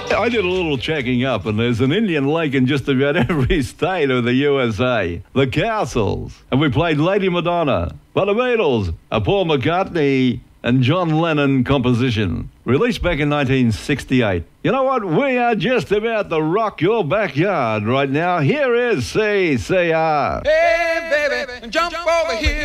I did a little checking up, and there's an Indian lake in just about every state of the USA. The Castles. And we played Lady Madonna, by the Beatles, a Paul McCartney and John Lennon composition, released back in 1968. You know what? We are just about to rock your backyard right now. Here is CCR. Hey, baby, jump over here.